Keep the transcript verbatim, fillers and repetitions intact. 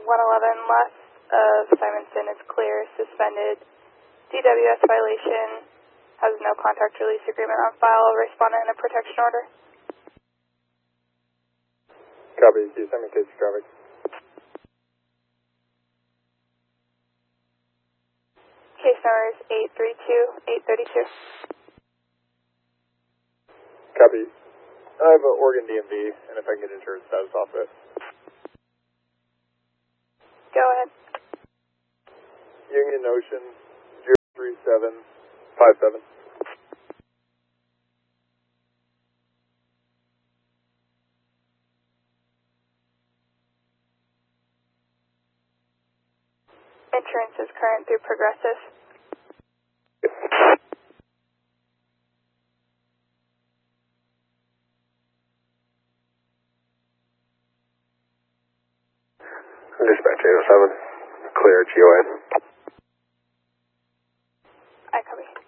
one eleven left of Simonson is clear, suspended. D W S violation, has no contact release agreement on file, respondent in a protection order. Copy, can you send me case traffic? Case number is eight three two, eight thirty-two. Copy. I have an Oregon D M V, and if I can get insurance status off it. Go ahead. Union Ocean, zero three seven five seven. Insurance is current through Progressive. Dispatch eight oh seven, clear G O A. I copy.